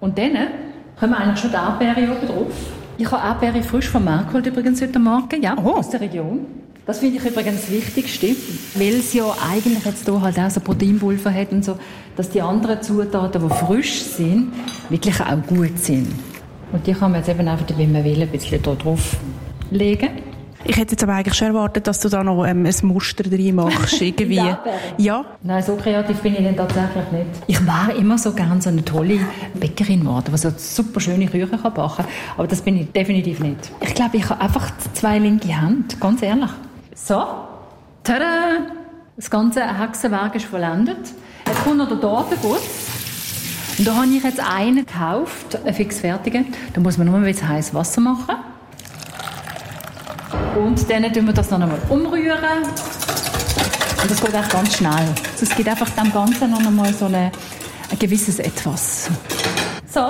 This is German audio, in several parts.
Und dann kommen eigentlich schon die Erdbeere oben drauf. Ich habe Erdbeere frisch vom Markt geholt, übrigens heute Morgen, ja, aus der Region. Das finde ich übrigens das Wichtigste, weil es ja eigentlich jetzt hier halt auch so Proteinpulver hat und so, dass die anderen Zutaten, die frisch sind, wirklich auch gut sind. Und die kann man jetzt eben einfach, wenn man will, ein bisschen da drauf legen. Ich hätte jetzt aber eigentlich schon erwartet, dass du da noch ein Muster drin machst, irgendwie. Ja? Nein, so kreativ bin ich dann tatsächlich nicht. Ich war immer so gerne so eine tolle Bäckerin geworden, die so super schöne Küchen backen kann. Aber das bin ich definitiv nicht. Ich glaube, ich habe einfach 2 linke Hände, ganz ehrlich. So, tada! Das ganze Hexenwerk ist vollendet. Jetzt kommt noch der Tortenguss. Und da habe ich jetzt einen gekauft, einen fixfertigen. Da muss man nur ein bisschen heißes Wasser machen. Und dann tun wir das noch einmal umrühren. Und das geht auch ganz schnell. Es gibt einfach dem Ganzen noch einmal so ein gewisses Etwas. So.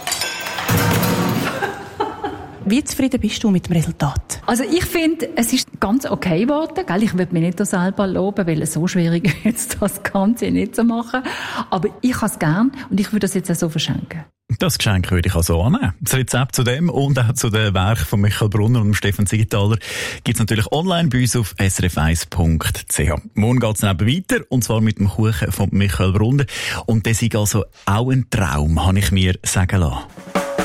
Wie zufrieden bist du mit dem Resultat? Also ich finde, es ist ganz okay geworden. Ich will mich nicht da selber loben, weil es so schwierig ist, jetzt das Ganze nicht zu machen. Aber ich habe es gern und ich würde das jetzt auch so verschenken. Das Geschenk würde ich also annehmen. Das Rezept zu dem und auch zu den Werken von Michael Brunner und Stefan Siegenthaler gibt es natürlich online bei uns auf srf1.ch. Morgen geht es eben weiter, und zwar mit dem Kuchen von Michael Brunner. Und das ist also auch ein Traum, habe ich mir sagen lassen.